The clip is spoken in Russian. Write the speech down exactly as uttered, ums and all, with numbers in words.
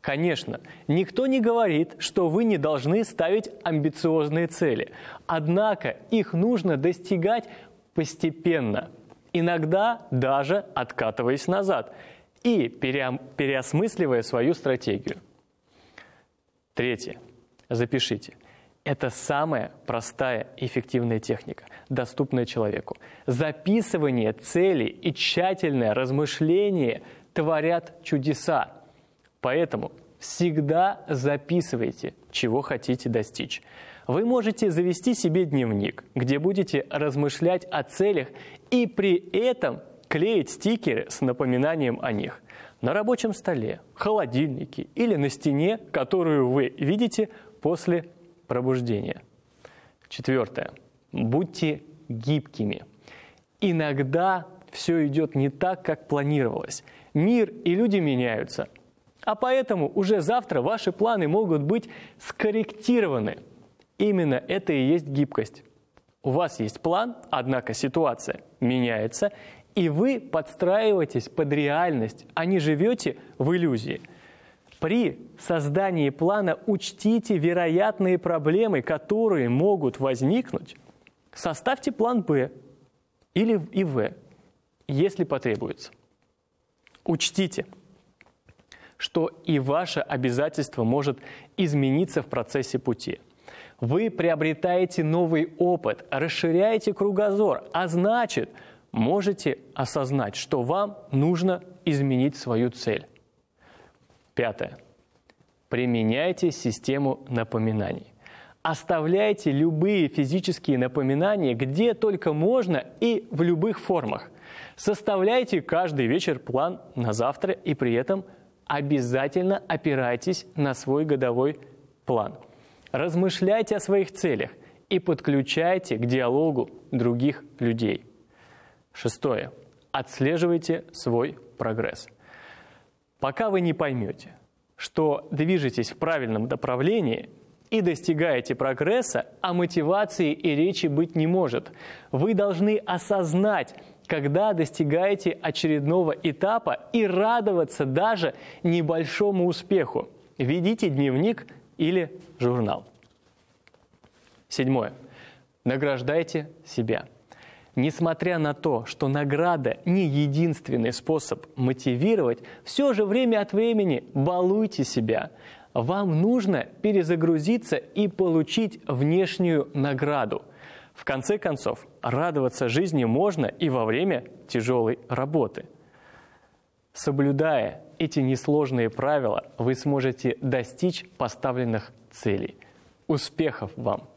Конечно, никто не говорит, что вы не должны ставить амбициозные цели. Однако их нужно достигать постепенно, иногда даже откатываясь назад и переосмысливая свою стратегию. Третье. Запишите. Это самая простая и эффективная техника, доступная человеку. Записывание целей и тщательное размышление творят чудеса. Поэтому всегда записывайте, чего хотите достичь. Вы можете завести себе дневник, где будете размышлять о целях и при этом клеить стикеры с напоминанием о них на рабочем столе, холодильнике или на стене, которую вы видите после пробуждения. Четвертое. Будьте гибкими. Иногда все идет не так, как планировалось. Мир и люди меняются. А поэтому уже завтра ваши планы могут быть скорректированы. Именно это и есть гибкость. У вас есть план, однако ситуация меняется, и вы подстраиваетесь под реальность, а не живете в иллюзии. При создании плана учтите вероятные проблемы, которые могут возникнуть. Составьте план Б или и В, если потребуется. Учтите, что и ваше обязательство может измениться в процессе пути. Вы приобретаете новый опыт, расширяете кругозор, а значит, можете осознать, что вам нужно изменить свою цель. Пятое. Применяйте систему напоминаний. Оставляйте любые физические напоминания где только можно и в любых формах. Составляйте каждый вечер план на завтра и при этом обязательно опирайтесь на свой годовой план. Размышляйте о своих целях и подключайте к диалогу других людей. Шестое. Отслеживайте свой прогресс. Пока вы не поймете, что движетесь в правильном направлении и достигаете прогресса, о мотивации и речи быть не может. Вы должны осознать, когда достигаете очередного этапа и радоваться даже небольшому успеху. Ведите дневник или журнал. Седьмое. Награждайте себя. Несмотря на то, что награда не единственный способ мотивировать, все же время от времени балуйте себя. Вам нужно перезагрузиться и получить внешнюю награду. В конце концов, радоваться жизни можно и во время тяжелой работы. Соблюдая эти несложные правила, вы сможете достичь поставленных целей. Успехов вам!